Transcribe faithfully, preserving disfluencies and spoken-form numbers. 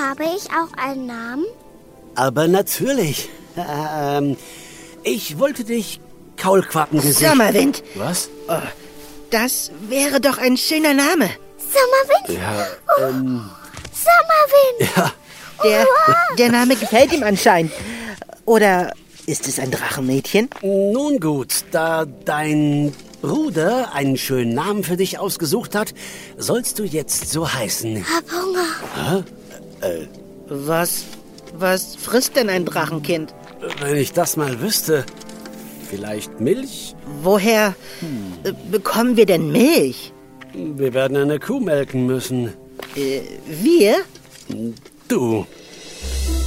Habe ich auch einen Namen? Aber natürlich. Ähm, ich wollte dich Kaulquappengesicht... Sommerwind. Was? Oh, das wäre doch ein schöner Name. Sommerwind? Ja, ähm... Sommerwind! Ja, Der, der Name gefällt ihm anscheinend. Oder ist es ein Drachenmädchen? nun gut, da dein Bruder einen schönen Namen für dich ausgesucht hat, sollst du jetzt so heißen. Hab Hunger. Was, was frisst denn ein Drachenkind? Wenn ich das mal wüsste. Vielleicht Milch? Woher äh, bekommen wir denn Milch? Wir werden eine Kuh melken müssen. Äh, wir? Du,